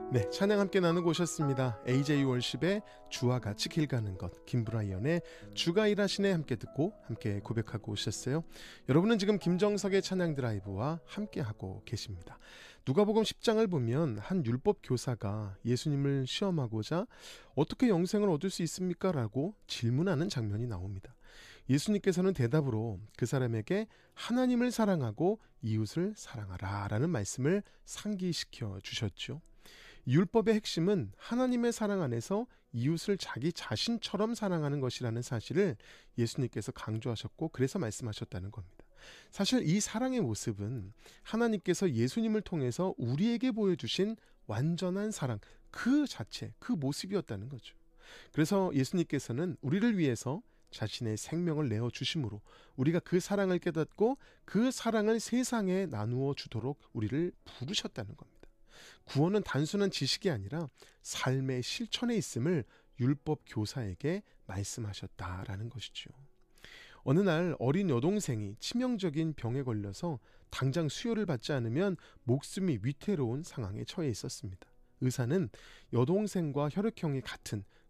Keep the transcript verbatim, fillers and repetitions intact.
네, 찬양 함께 나누고 오셨습니다. 에이제이 월십의 주와 같이 길 가는 것, 김브라이언의 주가 일하시네 함께 듣고 함께 고백하고 오셨어요. 여러분은 지금 김정석의 찬양 드라이브와 함께하고 계십니다. 누가복음 십 장을 보면 한 율법 교사가 예수님을 시험하고자 어떻게 영생을 얻을 수 있습니까? 라고 질문하는 장면이 나옵니다. 예수님께서는 대답으로 그 사람에게 하나님을 사랑하고 이웃을 사랑하라 라는 말씀을 상기시켜 주셨죠. 율법의 핵심은 하나님의 사랑 안에서 이웃을 자기 자신처럼 사랑하는 것이라는 사실을 예수님께서 강조하셨고 그래서 말씀하셨다는 겁니다. 사실 이 사랑의 모습은 하나님께서 예수님을 통해서 우리에게 보여주신 완전한 사랑, 그 자체, 그 모습이었다는 거죠. 그래서 예수님께서는 우리를 위해서 자신의 생명을 내어주심으로 우리가 그 사랑을 깨닫고 그 사랑을 세상에 나누어 주도록 우리를 부르셨다는 겁니다. 구원은 단순한 지식이 아니라 삶의 실천에 있음을 율법 교사에게 말씀하셨다라는 것이죠. 어느 날 어린 여동생이 치명적인 병에 걸려서 당장 수혈을 받지 않으면 목숨이 위태로운 상황에 처해 있었습니다. 의사는 여동생과 혈액형이 같은